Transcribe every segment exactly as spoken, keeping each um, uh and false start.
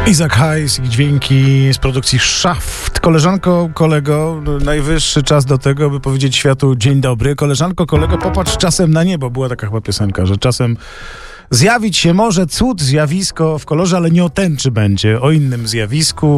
Isaac Hayes i dźwięki z produkcji Shaft. Koleżanko, kolego, najwyższy czas do tego, by powiedzieć światu dzień dobry. Koleżanko, kolego, popatrz czasem na niebo. Była taka chyba piosenka, że czasem zjawić się może cud, zjawisko w kolorze, ale nie o tęczy będzie, o innym zjawisku,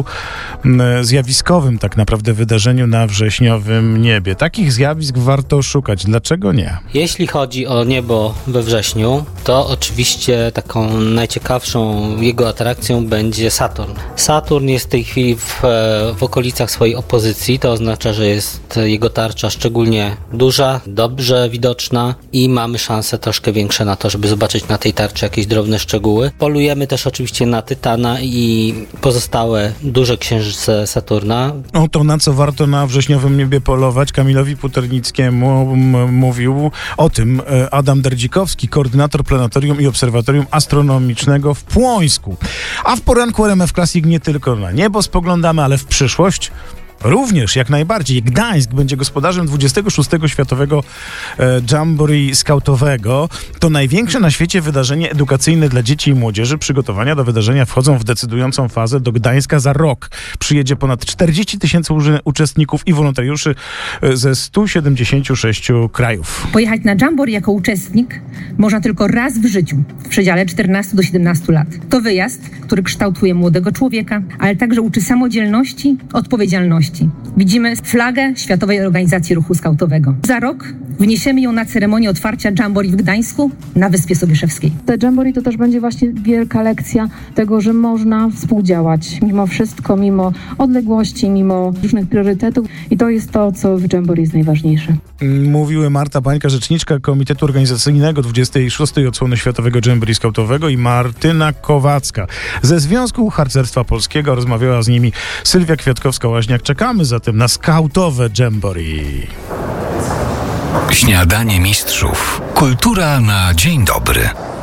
zjawiskowym tak naprawdę wydarzeniu na wrześniowym niebie. Takich zjawisk warto szukać. Dlaczego nie? Jeśli chodzi o niebo we wrześniu, to oczywiście taką najciekawszą jego atrakcją będzie Saturn. Saturn jest w tej chwili w, w okolicach swojej opozycji, to oznacza, że jest jego tarcza szczególnie duża, dobrze widoczna i mamy szanse troszkę większe na to, żeby zobaczyć na tej tarczy jakieś drobne szczegóły. Polujemy też oczywiście na Tytana i pozostałe duże księżyce Saturna. O to, na co warto na wrześniowym niebie polować, Kamilowi Puternickiemu m- mówił o tym Adam Derdzikowski, koordynator Planatorium i Obserwatorium Astronomicznego w Płońsku. A w poranku R M F Classic nie tylko na niebo spoglądamy, ale w przyszłość również, jak najbardziej. Gdańsk będzie gospodarzem dwudziestego szóstego Światowego e, Jamboree Skautowego. To największe na świecie wydarzenie edukacyjne dla dzieci i młodzieży. Przygotowania do wydarzenia wchodzą w decydującą fazę. Do Gdańska za rok przyjedzie ponad czterdzieści tysięcy u- uczestników i wolontariuszy e, ze stu siedemdziesięciu sześciu krajów. Pojechać na Jamboree jako uczestnik można tylko raz w życiu, w przedziale czternastu do siedemnastu lat. To wyjazd, który kształtuje młodego człowieka, ale także uczy samodzielności, odpowiedzialności. Widzimy flagę Światowej Organizacji Ruchu Skautowego. Za rok wniesiemy ją na ceremonię otwarcia Jamboree w Gdańsku na Wyspie Sobieszewskiej. Te Jamboree to też będzie właśnie wielka lekcja tego, że można współdziałać mimo wszystko, mimo odległości, mimo różnych priorytetów i to jest to, co w Jamboree jest najważniejsze. Mówiły Marta Pańka, rzeczniczka Komitetu Organizacyjnego dwudziestej szóstej odsłony Światowego Jamboree Skautowego i Martyna Kowacka ze Związku Harcerstwa Polskiego. Rozmawiała z nimi Sylwia Kwiatkowska-Łaźniak. Czekamy zatem na skautowe Jamboree. Śniadanie mistrzów. Kultura na dzień dobry.